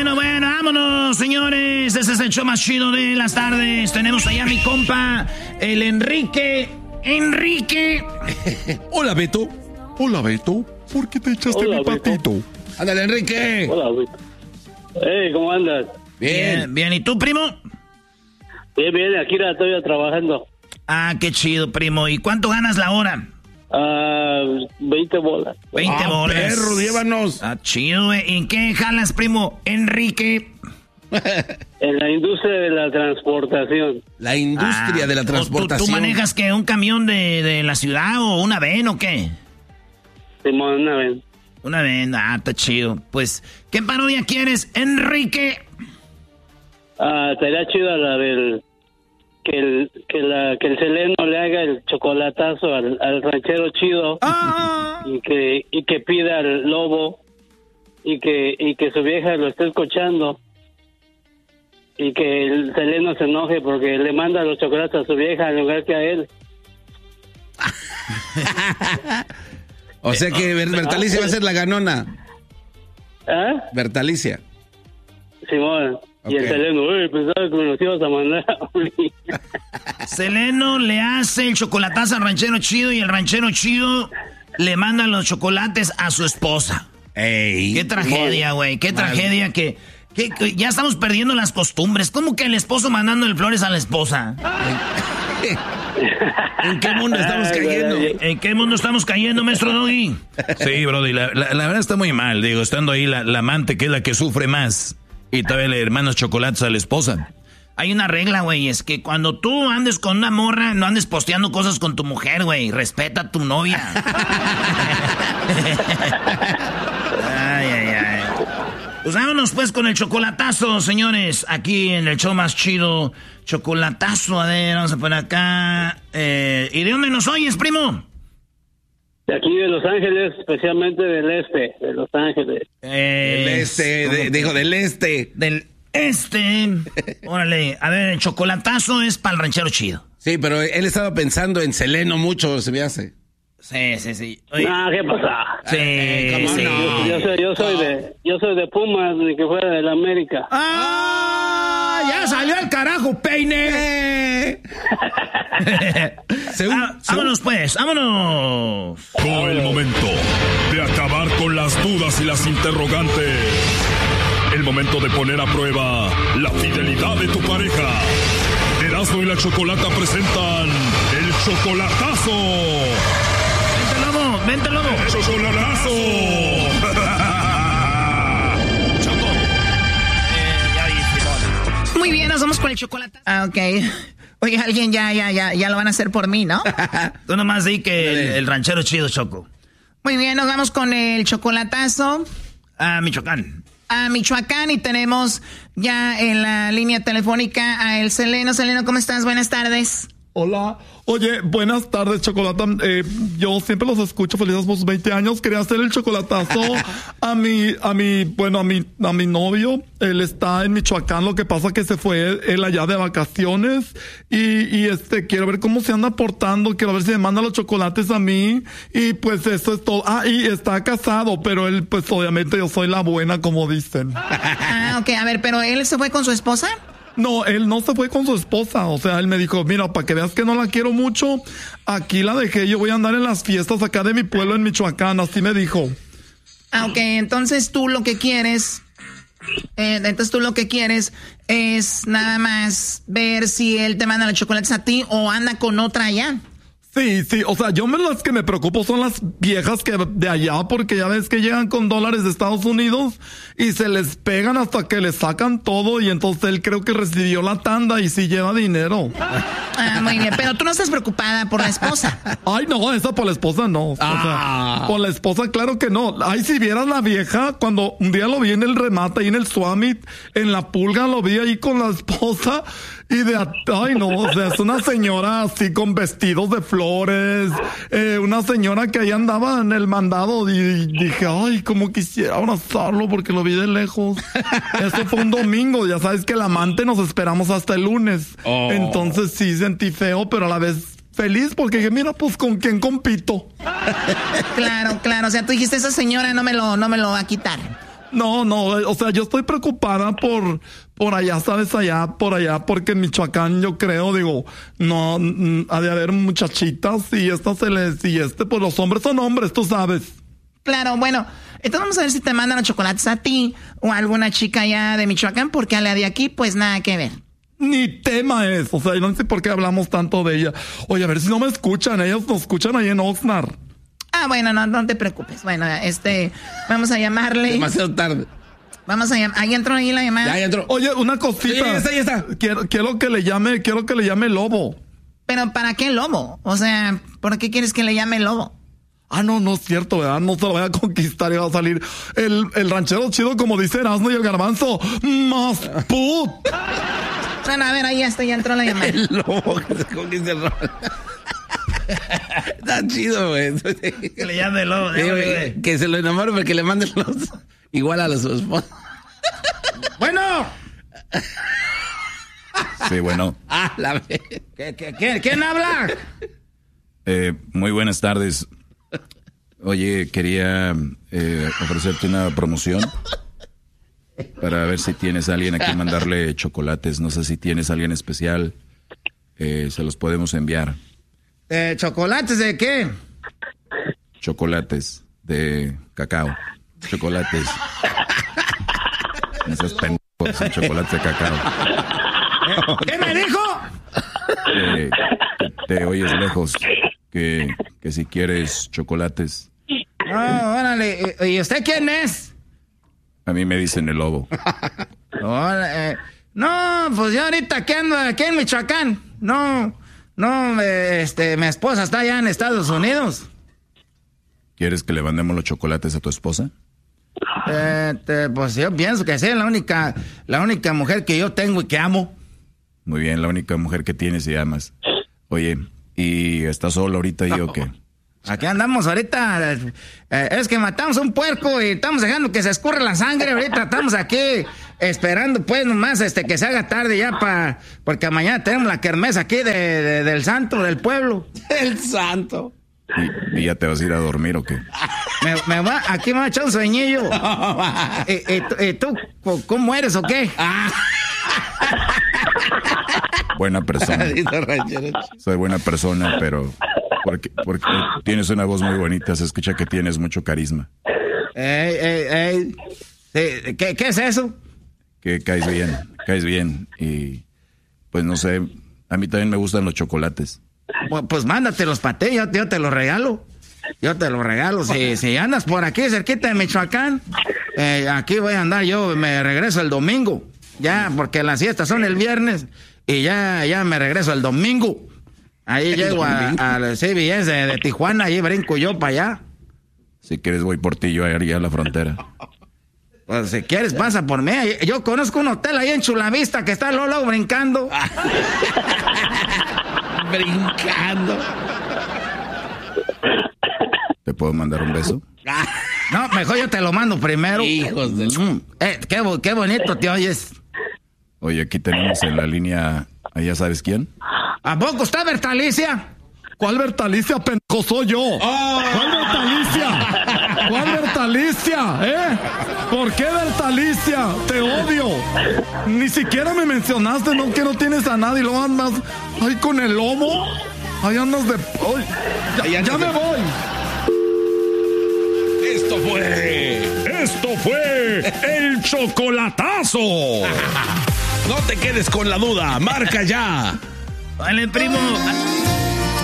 Bueno, vámonos, señores. Este es el show más chido de las tardes. Tenemos allá a mi compa, el Enrique. Hola, Beto. Hola, Beto. ¿Por qué te echaste mi patito? Ándale, Enrique. Hola, Beto. Hey, ¿cómo andas? Bien. ¿Y tú, primo? Bien, aquí estoy trabajando. Ah, qué chido, primo. ¿Y cuánto ganas la hora? 20 bolas. 20 bolas. Perro, llévanos. Ah, chido, güey. ¿En qué jalas, primo? Enrique. En la industria de la transportación. La industria de la transportación. ¿Tú manejas qué? ¿Un camión de la ciudad o una van o qué? Simón, una vez. Una van, está chido. Pues, ¿qué parodia quieres, Enrique? Estaría chida la del... Que el Seleno le haga el chocolatazo al ranchero chido. Y que pida al lobo y que su vieja lo esté escuchando y que el Seleno se enoje porque le manda los chocolates a su vieja en lugar que a él. O sea que Bertalicia va a ser la ganona. Bertalicia. Simón. Okay. Y el Seleno, pensaba que me los ibas a mandar a Seleno le hace el chocolatazo al ranchero chido y el ranchero chido le manda los chocolates a su esposa. Ey, qué tragedia, güey. Qué tragedia que ya estamos perdiendo las costumbres. ¿Cómo que el esposo mandando el flores a la esposa? ¿En qué mundo estamos cayendo? ¿En qué mundo estamos cayendo, maestro Doggy? Sí, brody, la verdad está muy mal. Digo, estando ahí la amante que es la que sufre más. Y todavía le hermanos chocolates a la esposa. Hay una regla, güey, es que cuando tú andes con una morra, no andes posteando cosas con tu mujer, güey. Respeta a tu novia. Ay. Pues vámonos pues con el chocolatazo, señores. Aquí en el show más chido. Chocolatazo, a ver, vamos a poner acá. ¿Y de dónde nos oyes, primo? De aquí de Los Ángeles, especialmente del este, de Los Ángeles. Del este, dijo del este. Del este. Órale, a ver, el chocolatazo es para el ranchero chido. Sí, pero él estaba pensando en Seleno mucho, se me hace. Sí. Oye. ¿Qué pasa? Sí. No. Yo soy de Pumas, ni que fuera de la América. Ya salió el carajo, peine. Vámonos pues, vámonos. Llegó el momento de acabar con las dudas y las interrogantes. El momento de poner a prueba la fidelidad de tu pareja. Erasmo y la Chocolata presentan el chocolatazo. Vente, lobo. ¡El chocolatazo! Muy bien, nos vamos con el chocolate. Ok. Oye, alguien ya lo van a hacer por mí, ¿no? Tú nomás di que el ranchero chido, Choco. Muy bien, nos vamos con el chocolatazo. A Michoacán. A Michoacán y tenemos ya en la línea telefónica a el Seleno. Seleno, ¿cómo estás? Buenas tardes. Hola. Oye, buenas tardes, Chocolata. Yo siempre los escucho, felices por sus 20 años. Quería hacer el chocolatazo a mi novio. Él está en Michoacán, lo que pasa que se fue él allá de vacaciones. Y quiero ver cómo se anda portando, quiero ver si me manda los chocolates a mí. Y pues eso es todo. Y está casado, pero él, pues obviamente yo soy la buena, como dicen. Ok, a ver, pero ¿él se fue con su esposa? No, él no se fue con su esposa, o sea, él me dijo, mira, para que veas que no la quiero mucho, aquí la dejé, yo voy a andar en las fiestas acá de mi pueblo en Michoacán, así me dijo. Ok, entonces tú lo que quieres es nada más ver si él te manda los chocolates a ti o anda con otra allá. Sí, o sea, las que me preocupo son las viejas que de allá, porque ya ves que llegan con dólares de Estados Unidos y se les pegan hasta que les sacan todo y entonces él creo que recibió la tanda y sí lleva dinero. Muy bien, pero tú no estás preocupada por la esposa. Ay, no, esa por la esposa no. O sea, por la esposa claro que no. Ay, si vieras la vieja, cuando un día lo vi en el remate ahí en el Summit, en la Pulga lo vi ahí con la esposa. Ay no, o sea, es una señora así con vestidos de flores, una señora que ahí andaba en el mandado y dije, ay, como quisiera abrazarlo porque lo vi de lejos. Eso fue un domingo, ya sabes que el amante nos esperamos hasta el lunes. Entonces sí sentí feo, pero a la vez feliz porque dije, mira, pues con quién compito. Claro, o sea, tú dijiste, esa señora no me lo va a quitar. No, o sea, yo estoy preocupada por allá, ¿sabes? Por allá, porque en Michoacán yo creo, digo, no, ha de haber muchachitas y pues los hombres son hombres, tú sabes. Claro, bueno, entonces vamos a ver si te mandan los chocolates a ti o a alguna chica allá de Michoacán, porque a la de aquí, pues nada que ver. Ni tema es, o sea, yo no sé por qué hablamos tanto de ella. Oye, a ver si no me escuchan, ellos nos escuchan ahí en Oxnard. Ah, bueno, no te preocupes. Bueno, vamos a llamarle. Demasiado tarde. Vamos a llamar. ¿Ahí entró la llamada? Ya entró. Oye, una cosita. Sí, ya está. Quiero que le llame Lobo. ¿Pero para qué Lobo? O sea, ¿por qué quieres que le llame Lobo? Ah, no es cierto, ¿verdad? No se lo voy a conquistar y va a salir el ranchero chido, como dice Erasmo y el Garbanzo. ¡Más put! Bueno, a ver, ahí ya entró la llamada. El Lobo que se conquista el rol. Está chido, güey. Que le llame Lobo. Que se lo enamore porque le manden igual a su esposa. Bueno. Sí, bueno. La vez. ¿Quién habla? Muy buenas tardes. Oye, quería ofrecerte una promoción para ver si tienes a alguien a quien mandarle chocolates. No sé si tienes a alguien especial. Se los podemos enviar. ¿Chocolates de qué? Chocolates de cacao. Chocolates. Esos pendejos son chocolates de cacao. ¿Qué me dijo? Te oyes lejos. Que si quieres chocolates. No, órale. ¿Y usted quién es? A mí me dicen el Lobo. No, pues yo ahorita que ando aquí en Michoacán. No, mi esposa está allá en Estados Unidos. ¿Quieres que le mandemos los chocolates a tu esposa? Pues yo pienso que sí, la única mujer que yo tengo y que amo. Muy bien, la única mujer que tienes y amas. Oye, ¿y estás sola ahorita y o qué? Aquí andamos ahorita, es que matamos un puerco y estamos dejando que se escurra la sangre. Ahorita estamos aquí esperando pues nomás que se haga tarde ya porque mañana tenemos la kermés aquí del santo del pueblo. El santo. ¿Y ya te vas a ir a dormir o qué? Aquí me va a echar un sueñillo. ¿Y tú cómo eres o qué? Buena persona. Soy buena persona, pero porque tienes una voz muy bonita, se escucha que tienes mucho carisma. ¿Qué es eso? Que caes bien y pues no sé, a mí también me gustan los chocolates. Pues mándatelos para ti, yo te los regalo. Si andas por aquí cerquita de Michoacán, aquí voy a andar, yo me regreso el domingo, ya, porque las fiestas son el viernes y ya me regreso el domingo. Ahí llego al CBS de Tijuana, ahí brinco yo para allá. Si quieres voy por ti, yo allá a la frontera. Pues si quieres pasa por mí. Yo conozco un hotel ahí en Chulavista que está luego brincando. Brincando. ¿Te puedo mandar un beso? No, mejor yo te lo mando primero. Hijos del... Qué bonito te oyes. Oye, aquí tenemos en la línea, ¿ya sabes quién? ¿A poco está Bertalicia? ¿Cuál Bertalicia, pendejo? Soy yo. ¿Cuál Bertalicia? ¿Por qué Bertalicia? Te odio. Ni siquiera me mencionaste, ¿no? Que no tienes a nadie. Lo andas ahí con el Lobo. Ahí andas de... Ya me voy. Esto fue el chocolatazo. No te quedes con la duda. Marca ya. Vale, primo.